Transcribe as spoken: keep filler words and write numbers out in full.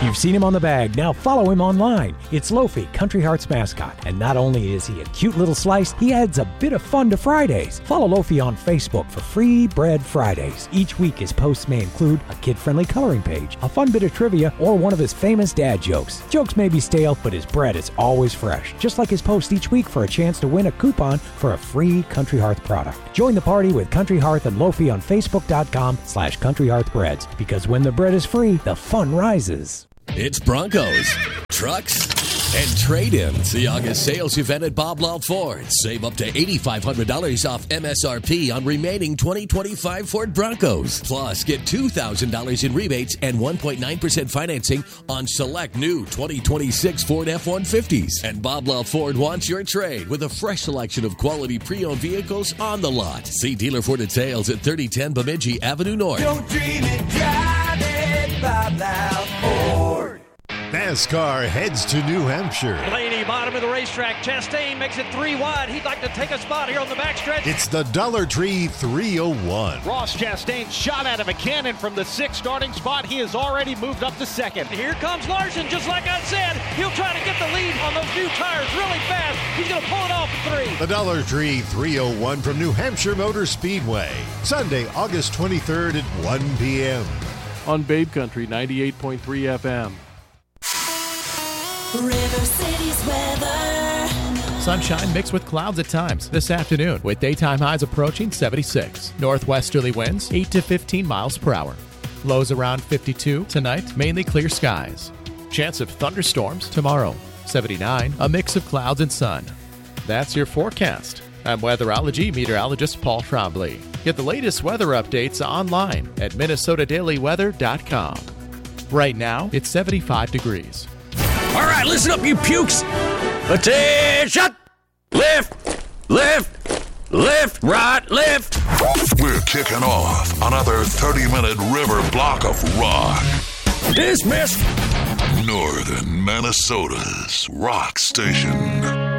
You've seen him on the bag, now follow him online. It's Lofi, Country Heart's mascot. And not only is he a cute little slice, he adds a bit of fun to Fridays. Follow Lofi on Facebook for Free Bread Fridays. Each week his posts may include a kid-friendly coloring page, a fun bit of trivia, or one of his famous dad jokes. Jokes may be stale, but his bread is always fresh. Just like his post each week for a chance to win a coupon for a free Country Hearth product. Join the party with Country Hearth and Lofi on Facebook.com slash Country Hearth Breads. Because when the bread is free, the fun rises. It's Broncos, trucks, and trade-ins. The August sales event at Bob Law Ford. Save up to eight thousand five hundred dollars off M S R P on remaining twenty twenty-five Ford Broncos. Plus, get two thousand dollars in rebates and one point nine percent financing on select new twenty twenty-six Ford F one fifties. And Bob Law Ford wants your trade with a fresh selection of quality pre-owned vehicles on the lot. See dealer for details at thirty ten Bemidji Avenue North. Don't dream it, drive it, Bob Law Ford. NASCAR heads to New Hampshire. Blaney, bottom of the racetrack. Chastain makes it three wide. He'd like to take a spot here on the backstretch. It's the Dollar Tree three oh one. Ross Chastain shot out of a cannon from the sixth starting spot. He has already moved up to second. Here comes Larson, just like I said. He'll try to get the lead on those new tires really fast. He's going to pull it off at three. The Dollar Tree three oh one from New Hampshire Motor Speedway. Sunday, August twenty-third at one p.m. On Babe Country ninety-eight point three F M. River City's weather. Sunshine mixed with clouds at times this afternoon with daytime highs approaching seventy-six. Northwesterly winds eight to fifteen miles per hour. Lows around fifty-two. Tonight, mainly clear skies. Chance of thunderstorms tomorrow. seventy-nine. A mix of clouds and sun. That's your forecast. I'm weatherology meteorologist Paul Trombley. Get the latest weather updates online at Minnesota Daily Weather dot com. Right now, it's seventy-five degrees. All right, listen up, you pukes. Attention! Lift, lift, lift, right, lift. We're kicking off another thirty-minute river block of rock. Dismissed. Northern Minnesota's rock station.